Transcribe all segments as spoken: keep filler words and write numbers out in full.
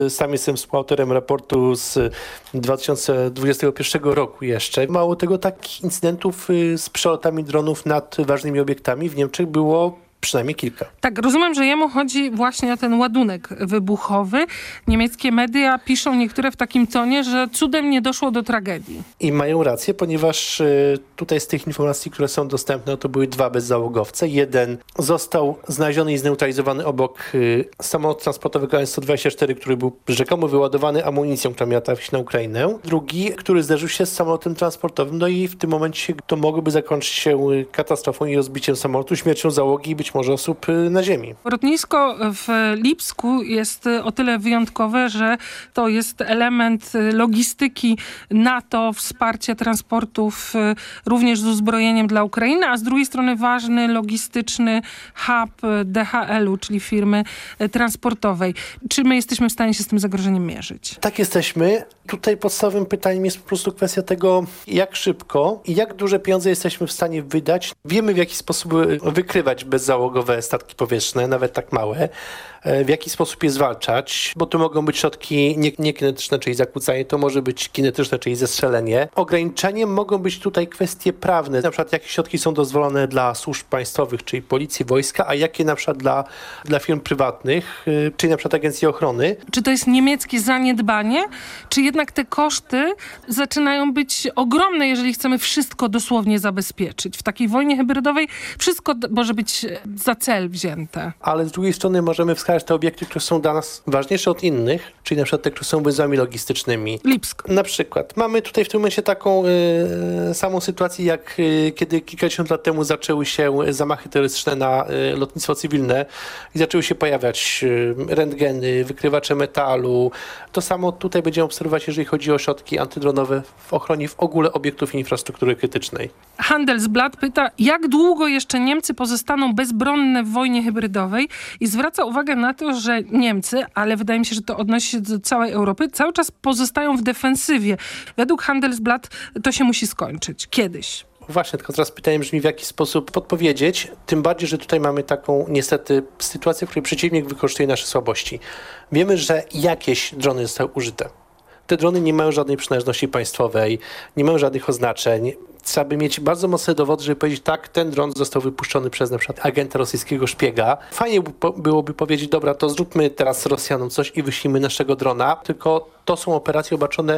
Sam jestem współautorem raportu z dwa tysiące dwudziestego pierwszego roku jeszcze. Mało tego, takich incydentów z przelotami dronów nad ważnymi obiektami w Niemczech było przynajmniej kilka. Tak, rozumiem, że jemu chodzi właśnie o ten ładunek wybuchowy. Niemieckie media piszą niektóre w takim tonie, że cudem nie doszło do tragedii. I mają rację, ponieważ y, tutaj z tych informacji, które są dostępne, to były dwa bezzałogowce. Jeden został znaleziony i zneutralizowany obok y, samolotu transportowego A N sto dwadzieścia cztery, który był rzekomo wyładowany amunicją, która miała trafić na Ukrainę. Drugi, który zderzył się z samolotem transportowym, no i w tym momencie to mogłoby zakończyć się katastrofą i rozbiciem samolotu, śmiercią załogi i być może osób na ziemi. Lotnisko w Lipsku jest o tyle wyjątkowe, że to jest element logistyki NATO, wsparcia transportów również z uzbrojeniem dla Ukrainy, a z drugiej strony ważny logistyczny hub D H L-u, czyli firmy transportowej. Czy my jesteśmy w stanie się z tym zagrożeniem mierzyć? Tak, jesteśmy. Tutaj podstawowym pytaniem jest po prostu kwestia tego, jak szybko i jak duże pieniądze jesteśmy w stanie wydać. Wiemy, w jaki sposób wykrywać bezzałogowe statki powietrzne, nawet tak małe, w jaki sposób je zwalczać, bo to mogą być środki nie- niekinetyczne, czyli zakłócanie, to może być kinetyczne, czyli zestrzelenie. Ograniczeniem mogą być tutaj kwestie prawne, na przykład jakie środki są dozwolone dla służb państwowych, czyli policji, wojska, a jakie na przykład dla, dla firm prywatnych, yy, czyli na przykład agencji ochrony. Czy to jest niemieckie zaniedbanie, czy jednak te koszty zaczynają być ogromne, jeżeli chcemy wszystko dosłownie zabezpieczyć? W takiej wojnie hybrydowej wszystko d- może być za cel wzięte. Ale z drugiej strony możemy wskazać te obiekty, które są dla nas ważniejsze od innych, czyli na przykład te, które są wyzwami logistycznymi. Lipsk. Na przykład mamy tutaj w tym momencie taką y, samą sytuację, jak y, kiedy kilkadziesiąt lat temu zaczęły się zamachy terrorystyczne na y, lotnictwo cywilne i zaczęły się pojawiać y, rentgeny, wykrywacze metalu. To samo tutaj będziemy obserwować, jeżeli chodzi o środki antydronowe w ochronie w ogóle obiektów infrastruktury krytycznej. Handelsblatt pyta, jak długo jeszcze Niemcy pozostaną bezbronne w wojnie hybrydowej i zwraca uwagę na to, że Niemcy, ale wydaje mi się, że to odnosi się do całej Europy, cały czas pozostają w defensywie. Według Handelsblatt to się musi skończyć. Kiedyś. Właśnie, tylko teraz pytanie brzmi, w jaki sposób podpowiedzieć, tym bardziej, że tutaj mamy taką niestety sytuację, w której przeciwnik wykorzystuje nasze słabości. Wiemy, że jakieś drony zostały użyte. Te drony nie mają żadnej przynależności państwowej, nie mają żadnych oznaczeń. Trzeba by mieć bardzo mocne dowody, żeby powiedzieć, tak, ten dron został wypuszczony przez na przykład agenta rosyjskiego szpiega. Fajnie byłoby powiedzieć, dobra, to zróbmy teraz Rosjanom coś i wyślijmy naszego drona, tylko to są operacje obarczone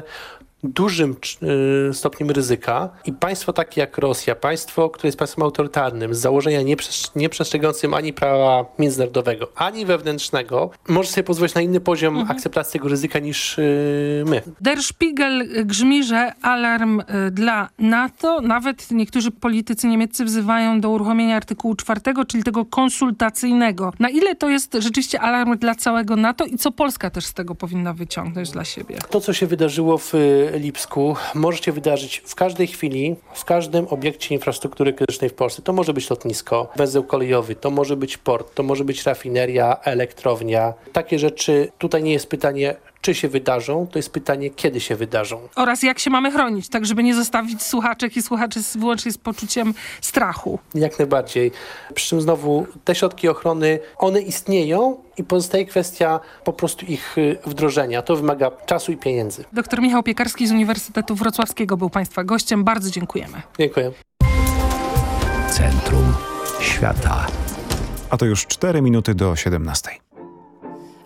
dużym y, stopniem ryzyka i państwo takie jak Rosja, państwo, które jest państwem autorytarnym, z założenia nie przestrzegającym ani prawa międzynarodowego, ani wewnętrznego, może sobie pozwolić na inny poziom mhm. akceptacji tego ryzyka niż y, my. Der Spiegel grzmi, że alarm y, dla NATO. Nawet niektórzy politycy niemieccy wzywają do uruchomienia artykułu czwartego, czyli tego konsultacyjnego. Na ile to jest rzeczywiście alarm dla całego NATO i co Polska też z tego powinna wyciągnąć dla siebie? To, co się wydarzyło w Lipsku, może się wydarzyć w każdej chwili, w każdym obiekcie infrastruktury krytycznej w Polsce. To może być lotnisko, węzeł kolejowy, to może być port, to może być rafineria, elektrownia. Takie rzeczy, tutaj nie jest pytanie, czy się wydarzą, to jest pytanie, kiedy się wydarzą. Oraz jak się mamy chronić, tak żeby nie zostawić słuchaczek i słuchaczy z, wyłącznie z poczuciem strachu. Jak najbardziej. Przy czym znowu te środki ochrony, one istnieją i pozostaje kwestia po prostu ich wdrożenia. To wymaga czasu i pieniędzy. Doktor Michał Piekarski z Uniwersytetu Wrocławskiego był Państwa gościem. Bardzo dziękujemy. Dziękuję. Centrum Świata. A to już cztery minuty do siedemnastej.